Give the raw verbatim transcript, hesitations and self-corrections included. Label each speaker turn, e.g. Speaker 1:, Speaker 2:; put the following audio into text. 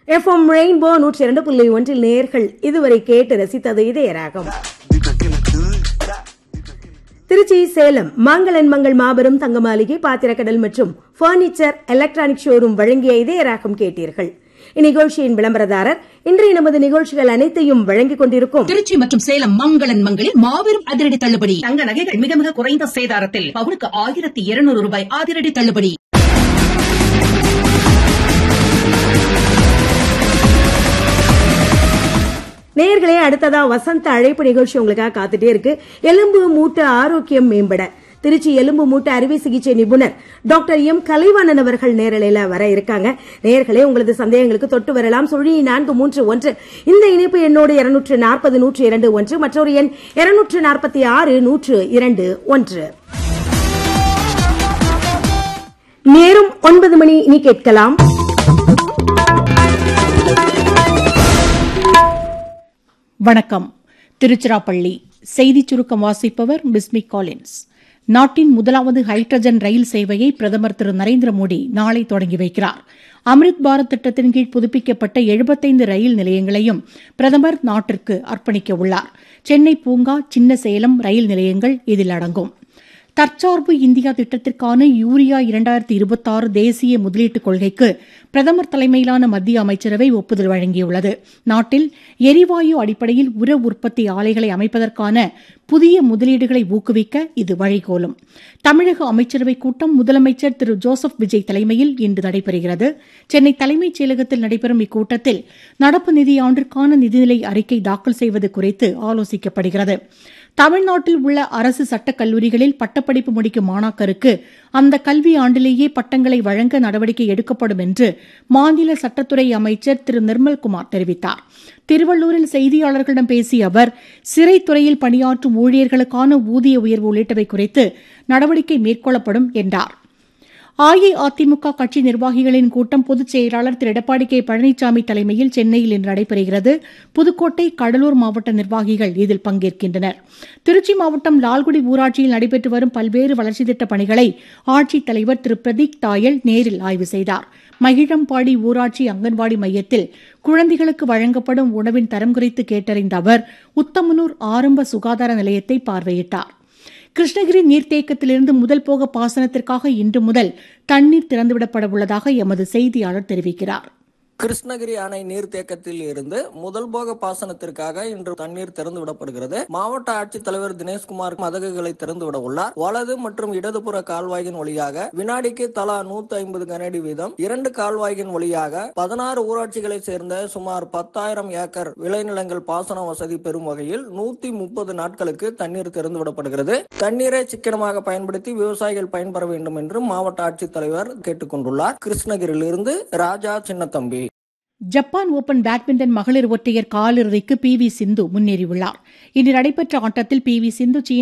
Speaker 1: FM rainbow நூற்றி இரண்டு புள்ளி ஒன்றில் நேர்கள் இதுவரை கேட்டு ரசித்தது இதயராகம். திருச்சி, சேலம் மங்களன் மங்கள் மாபெரும் தங்க மாளிகை, பாத்திரக்கடல் மற்றும் பர்னிச்சர் எலக்ட்ரானிக் ஷோரூம் வழங்கிய இதயராகம் கேட்டீர்கள். இந்நிகழ்ச்சியின் விளம்பரதாரர் இன்றைய நமது நிகழ்ச்சிகள் அனைத்தையும் வழங்கிக் கொண்டிருக்கும்
Speaker 2: திருச்சி மற்றும் சேலம் மங்களன் மங்களில் மாபெரும் அதிரடி தள்ளுபடி. தங்க நகைகள் மிக மிக குறைந்த சேதாரத்தில் பவுனுக்கு ஆயிரத்தி இருநூறு ரூபாய் அதிரடி தள்ளுபடி.
Speaker 1: நேயர்களே, அடுத்ததா வசந்த அழைப்பு நிகழ்ச்சி உங்களுக்காக காத்துட்டே இருக்கு. எலும்பு மூட்டு ஆரோக்கியம் மேம்பட திருச்சி எலும்பு மூட்டு அறுவை சிகிச்சை நிபுணர் டாக்டர் எம் கலைவாணன் அவர்கள் நேரலையில வர இருக்காங்க. நேயர்களே, உங்களது சந்தேகங்களுக்கு தொட்டு வரலாம். சுழி நான்கு மூன்று ஒன்று இந்த இணைப்பு எண்ணோடு இருநூற்று நாற்பது நூற்று இரண்டு ஒன்று, மற்றொரு எண் இருநூற்று நாற்பத்தி ஆறு நூற்று இரண்டு ஒன்று. நேரம் ஒன்பது மணி. இனி கேட்கலாம்
Speaker 3: வணக்கம். திருச்சிராப்பள்ளி செய்திச் சுருக்கம் வாசிப்பவர் பிஸ்மி காலின்ஸ். நாட்டின் முதலாவது ஹைட்ரஜன் ரயில் சேவையை பிரதமர் திரு நரேந்திர மோடி நாளை தொடங்கி வைக்கிறார். அம்ரித் பாரத் திட்டத்தின் கீழ் புதுப்பிக்கப்பட்ட எழுபத்தைந்து ரயில் நிலையங்களையும் பிரதமர் நாட்டிற்கு அர்ப்பணிக்க உள்ளார். சென்னை பூங்கா, சின்ன சேலம் ரயில் நிலையங்கள் இதில் அடங்கும். தற்சார்பு இந்தியா திட்டத்திற்கான யூரியா இரண்டாயிரத்தி இருபத்தி ஆறு தேசிய முதலீட்டுக் கொள்கைக்கு பிரதமர் தலைமையிலான மத்திய அமைச்சரவை ஒப்புதல் வழங்கியுள்ளது. நாட்டில் எரிவாயு அடிப்படையில் உர உற்பத்தி ஆலைகளை அமைப்பதற்கான புதிய முதலீடுகளை ஊக்குவிக்க இது வழிகோலும். தமிழக அமைச்சரவைக் கூட்டம் முதலமைச்சர் திரு ஜோசப் விஜய் தலைமையில் இன்று நடைபெறுகிறது. சென்னை தலைமைச் செயலகத்தில் நடைபெறும் இக்கூட்டத்தில் நடப்பு நிதியாண்டிற்கான நிதிநிலை அறிக்கை தாக்கல் செய்வது குறித்து ஆலோசிக்கப்படுகிறது. தமிழ்நாட்டில் உள்ள அரசு சட்டக் கல்லூரிகளில் பட்டப்படிப்பு முடிக்கும் மாணாக்கருக்கு அந்த கல்வி ஆண்டிலேயே பட்டங்களை வழங்க நடவடிக்கை எடுக்கப்படும் என்று மாநில சட்டத்துறை அமைச்சர் திரு நிர்மல்குமார் தெரிவித்தார். திருவள்ளூரில் செய்தியாளர்களிடம் பேசிய அவர், சிறைத்துறையில் பணியாற்றும் ஊழியர்களுக்கான ஊதிய உயர்வு உள்ளிட்டவை குறித்து நடவடிக்கை மேற்கொள்ளப்படும் என்றார். அஇஅதிமுக கட்சி நிர்வாகிகளின் கூட்டம் பொதுச் செயலாளர் திரு எடப்பாடி கே பழனிசாமி தலைமையில் சென்னையில் இன்று நடைபெறுகிறது. புதுக்கோட்டை, கடலூர் மாவட்ட நிர்வாகிகள் இதில் பங்கேற்கின்றனர். திருச்சி மாவட்டம் லால்குடி ஊராட்சியில் நடைபெற்று வரும் பல்வேறு வளர்ச்சித் திட்டப் பணிகளை ஆட்சித் தலைவர் திரு பிரதீக் தாயல் நேரில் ஆய்வு செய்தார். மகிழம்பாடி ஊராட்சி அங்கன்வாடி மையத்தில் குழந்தைகளுக்கு வழங்கப்படும் உணவின் தரம் குறித்து கேட்டறிந்த அவர் உத்தமனூர் ஆரம்ப சுகாதார நிலையத்தை பார்வையிட்டார். கிருஷ்ணகிரி நீர்த்தேக்கத்திலிருந்து முதல் போக பாசனத்திற்காக இன்று முதல் தண்ணீர் திறந்துவிடப்பட உள்ளதாக எமது செய்தியாளர் தெரிவிக்கிறார்.
Speaker 4: கிருஷ்ணகிரி அணை நீர்த்தேக்கத்தில் இருந்து முதல் போக பாசனத்திற்காக இன்று தண்ணீர் திறந்து விடப்படுகிறது. மாவட்ட ஆட்சித்தலைவர் தினேஷ்குமார் மதகுகளை திறந்துவிட உள்ளார். வலது மற்றும் இடதுபுற கால்வாய்களின் வழியாக வினாடிக்கு தலா நூத்தி ஐம்பது கனஅடி வீதம் இரண்டு கால்வாய்களின் வழியாக பதினாறு ஊராட்சிகளை சேர்ந்த சுமார் பத்தாயிரம் ஏக்கர் விளைநிலங்கள் பாசன வசதி பெறும் வகையில் நூத்தி முப்பது நாட்களுக்கு தண்ணீர் திறந்து விடப்படுகிறது. தண்ணீரை சிக்கனமாக பயன்படுத்தி விவசாயிகள் பயன்பெற வேண்டும் என்று மாவட்ட ஆட்சித்தலைவர் கேட்டுக் கொண்டுள்ளார். கிருஷ்ணகிரியிலிருந்து ராஜா சின்னத்தம்பி.
Speaker 3: ஜப்பான் ஓபன் பேட்மிண்டன் மகளிர் ஒற்றையர் காலிறுதிக்கு பி வி சிந்து முன்னேறியுள்ளார். இன்று நடைபெற்ற ஆட்டத்தில் பி வி சிந்து